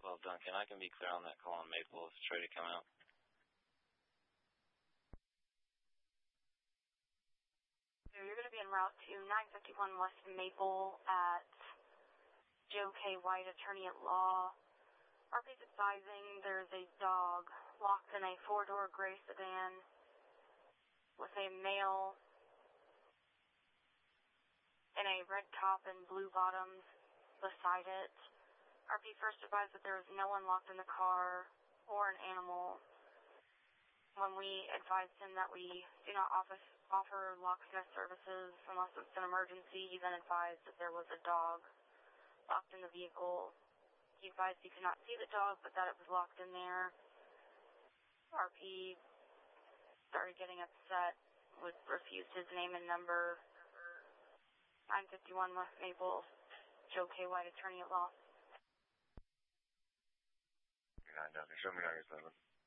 12 Duncan. I can be clear on that call on Maple if it's ready to come out. So you're going to be en route to 951 West Maple at Joe K. White, attorney at law. RP's advising there's a dog locked in a four-door gray sedan with a male in a red top and blue bottoms beside it. RP first advised that there was no one locked in the car or an animal. When we advised him that we do not offer locksmith services unless it's an emergency, he then advised that there was a dog locked in the vehicle. He advised he could not see the dog, but that it was locked in there. RP started getting upset, refused his name and number. 951 West Maple, Joe K. White, attorney at law. 9 Duncan, show me how you're 7.